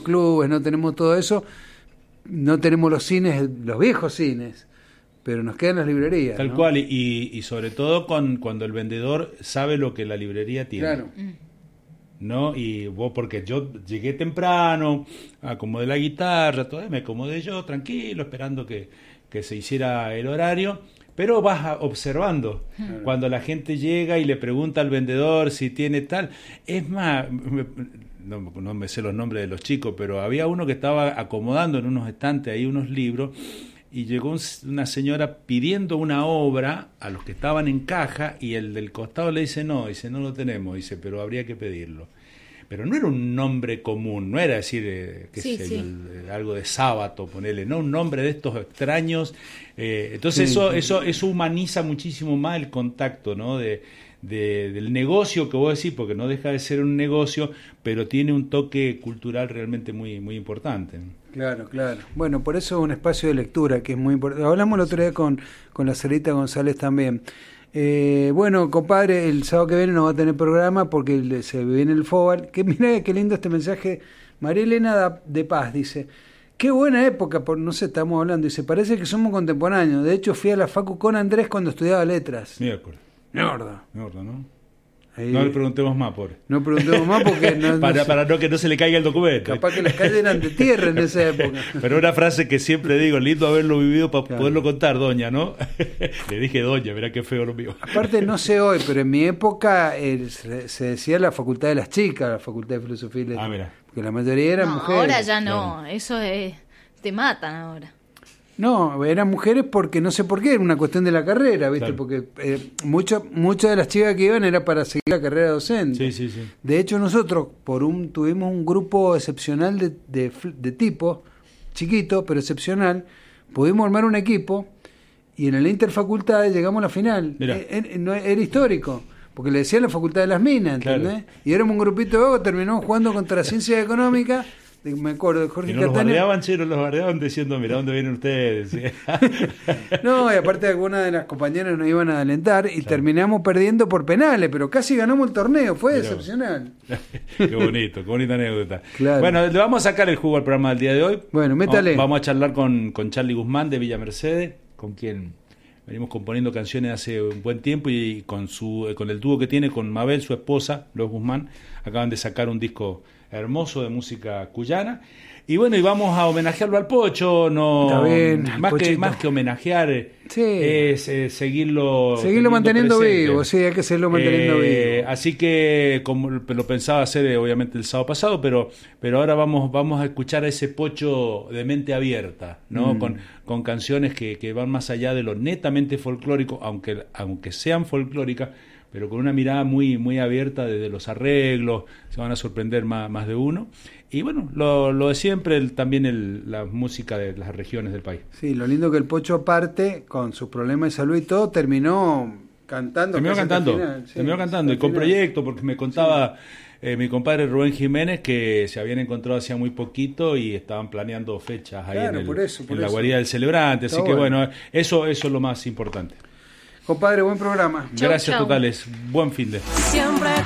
clubes, no tenemos todo eso, no tenemos los cines, los viejos cines, pero nos quedan las librerías. Tal cual, y sobre todo cuando el vendedor sabe lo que la librería tiene. Claro. ¿No? Y vos, porque yo llegué temprano, acomodé la guitarra, todavía me acomodé yo, tranquilo, esperando que se hiciera el horario, pero vas observando cuando la gente llega y le pregunta al vendedor si tiene tal. Es más, no me sé los nombres de los chicos, pero había uno que estaba acomodando en unos estantes ahí unos libros, y llegó una señora pidiendo una obra a los que estaban en caja, y el del costado le dice no lo tenemos, dice, pero habría que pedirlo. Pero no era un nombre común, no era decir algo de sábado, ponele, no, un nombre de estos extraños. Entonces eso humaniza muchísimo más el contacto, ¿no? Del negocio que vos decís, porque no deja de ser un negocio, pero tiene un toque cultural realmente muy, muy importante. Claro. Bueno, por eso un espacio de lectura que es muy importante. Hablamos el otro día con la Sarita González también. Bueno, compadre, el sábado que viene no va a tener programa porque se viene el Fóbal. Que mira qué lindo este mensaje. María Elena de Paz dice: qué buena época, no sé, estamos hablando. Dice: parece que somos contemporáneos. De hecho, fui a la facu con Andrés cuando estudiaba letras. Miércoles. Mierda, ¿no? Ahí, no le preguntemos más, pobre. No preguntemos más porque para no que no se le caiga el documento. Capaz que las calles eran de tierra en esa época. Pero una frase que siempre digo, lindo haberlo vivido para poderlo contar, doña, ¿no? Le dije doña, mirá qué feo lo mío. Aparte no sé hoy, pero en mi época se decía la facultad de las chicas, la facultad de filosofía y letras. Mira. Porque la mayoría eran mujeres. Ahora ya no, claro. Eso es, te matan ahora. No, eran mujeres porque no sé por qué, era una cuestión de la carrera, ¿viste? Claro. Porque muchas de las chicas que iban era para seguir la carrera docente. Sí. De hecho, nosotros tuvimos un grupo excepcional de tipos, chiquito, pero excepcional. Pudimos armar un equipo y en la interfacultad llegamos a la final. Era histórico, porque le decían la Facultad de las Minas, ¿entendés? Claro. Y éramos un grupito de vagos, terminamos jugando contra Ciencias Económicas. Me acuerdo de Jorge Catania. Los bardeaban diciendo, mira, ¿dónde vienen ustedes? No, y aparte algunas de las compañeras nos iban a alentar y terminamos perdiendo por penales, pero casi ganamos el torneo, fue excepcional. Qué bonita anécdota. Claro. Bueno, le vamos a sacar el jugo al programa del día de hoy. Bueno, métale. Vamos a charlar con Charly Guzmán de Villa Mercedes, con quien venimos componiendo canciones hace un buen tiempo, y con el dúo que tiene con Mabel, su esposa, Los Guzmán, acaban de sacar un disco hermoso de música cuyana. Y bueno, y vamos a homenajearlo al Pocho, no. Está bien, más que homenajear, es seguirlo manteniendo presente. vivo, sí, hay que seguirlo manteniendo vivo. Así que, como lo pensaba hacer obviamente el sábado pasado, pero ahora vamos a escuchar a ese Pocho de mente abierta, ¿no? Con canciones que van más allá de lo netamente folclórico, aunque sean folclóricas, pero con una mirada muy, muy abierta desde los arreglos. Se van a sorprender más de uno. Y bueno, lo de siempre, también la música de las regiones del país. Sí, lo lindo que el Pocho, aparte, con sus problemas de salud y todo, terminó cantando. Terminó cantando, y con proyecto, porque me contaba mi compadre Rubén Jiménez que se habían encontrado hacía muy poquito y estaban planeando fechas ahí en la guarida del celebrante. Así que bueno, eso es lo más importante. Compadre, buen programa. Gracias totales. Buen fin de. Siempre